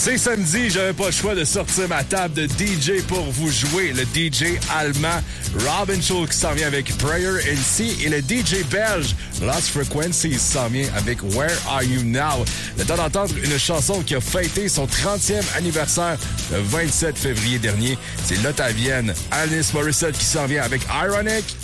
C'est samedi, j'avais pas le choix de sortir ma table de DJ pour vous jouer. Le DJ allemand Robin Schulz qui s'en vient avec Prayer in Sea et le DJ belge Lost Frequencies s'en vient avec Where Are You Now. Le temps d'entendre une chanson qui a fêté son 30e anniversaire le 27 février dernier. C'est l'Ottavienne Alanis Morissette qui s'en vient avec Ironic.